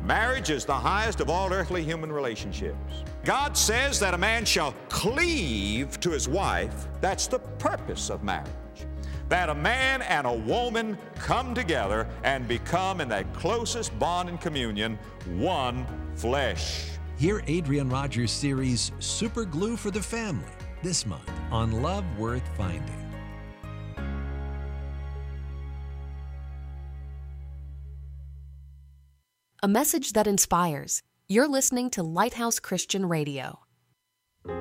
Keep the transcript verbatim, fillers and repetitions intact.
Marriage is the highest of all earthly human relationships. God says that a man shall cleave to his wife. That's the purpose of marriage. That a man and a woman come together and become in that closest bond and communion one flesh. Hear Adrian Rogers' series Super Glue for the Family this month on Love Worth Finding. A message that inspires. You're listening to Lighthouse Christian Radio.